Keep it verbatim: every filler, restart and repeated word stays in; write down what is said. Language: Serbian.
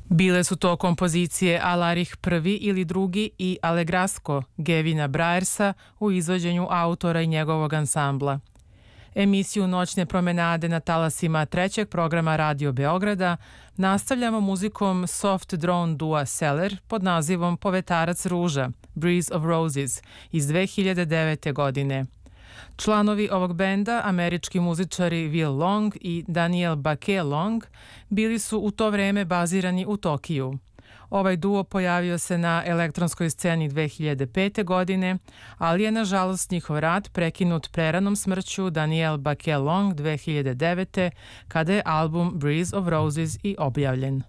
Bile su to kompozicije Alarih prvi ili drugi i Alegrasko Gevina Brajersa u izvođenju autora i njegovog ansambla. Emisiju Noćne promenade na talasima trećeg programa Radio Beograda nastavljamo muzikom soft drone dua Seller pod nazivom Povetarac ruža, Breeze of Roses, iz dve hiljade devete. godine. Članovi ovog benda, američki muzičari Will Long i Daniel Baquet Long, bili su u to vreme bazirani u Tokiju. Ovaj duo pojavio se na elektronskoj sceni dve hiljade pete. godine, ali je nažalost njihov rad prekinut preranom smrću Daniel Baquet Long dve hiljade devete. kada je album Breeze of Roses i objavljen.